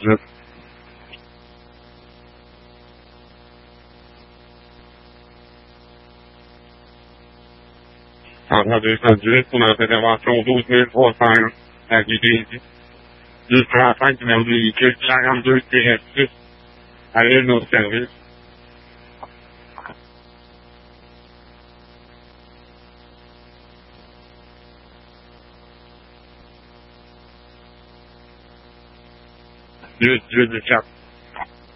Parle de Saint-Dieu pour notre intervention 12300 à guider jusqu'à la fin du numéro de véhicule 42-6 à l'île nos services. Dieu du cap.